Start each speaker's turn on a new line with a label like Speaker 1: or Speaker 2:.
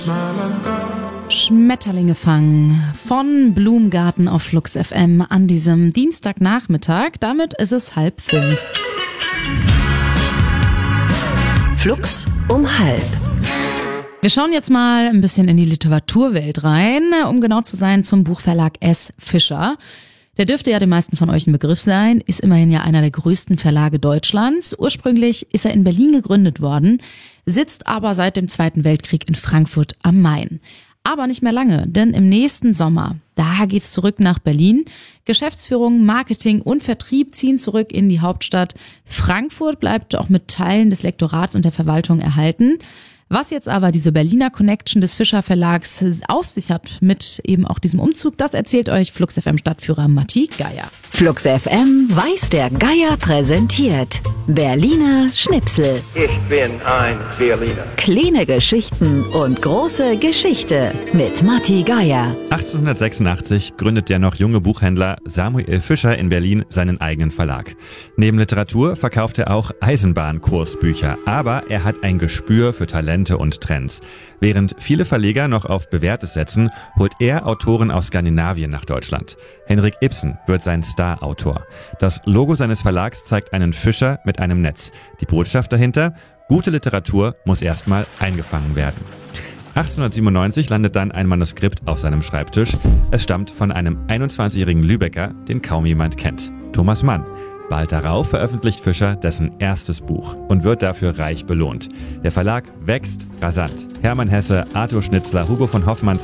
Speaker 1: Schmetterlinge fangen von Blumgarten auf Flux FM an diesem Dienstagnachmittag. Damit ist es 4:30.
Speaker 2: Flux um 4:30.
Speaker 1: Wir schauen jetzt mal ein bisschen in die Literaturwelt rein, um genau zu sein zum Buchverlag S. Fischer. Der dürfte ja den meisten von euch ein Begriff sein, ist immerhin ja einer der größten Verlage Deutschlands. Ursprünglich ist er in Berlin gegründet worden, sitzt aber seit dem Zweiten Weltkrieg in Frankfurt am Main. Aber nicht mehr lange, denn im nächsten Sommer, da geht's zurück nach Berlin. Geschäftsführung, Marketing und Vertrieb ziehen zurück in die Hauptstadt. Frankfurt bleibt auch mit Teilen des Lektorats und der Verwaltung erhalten. Was jetzt aber diese Berliner Connection des Fischer Verlags auf sich hat mit eben auch diesem Umzug, das erzählt euch Flux FM Stadtführer Matti Geier.
Speaker 2: Flux FM weiß der Geier präsentiert Berliner Schnipsel.
Speaker 3: Ich bin ein Berliner.
Speaker 2: Kleine Geschichten und große Geschichte mit Matti Geier.
Speaker 4: 1886 gründet der noch junge Buchhändler Samuel Fischer in Berlin seinen eigenen Verlag. Neben Literatur verkauft er auch Eisenbahnkursbücher, aber er hat ein Gespür für Talente und Trends. Während viele Verleger noch auf Bewährtes setzen, holt er Autoren aus Skandinavien nach Deutschland. Henrik Ibsen wird sein Star-Autor. Das Logo seines Verlags zeigt einen Fischer mit einem Netz. Die Botschaft dahinter: gute Literatur muss erstmal eingefangen werden. 1897 landet dann ein Manuskript auf seinem Schreibtisch. Es stammt von einem 21-jährigen Lübecker, den kaum jemand kennt: Thomas Mann. Bald darauf veröffentlicht Fischer dessen erstes Buch und wird dafür reich belohnt. Der Verlag wächst rasant. Hermann Hesse, Arthur Schnitzler, Hugo von Hoffmann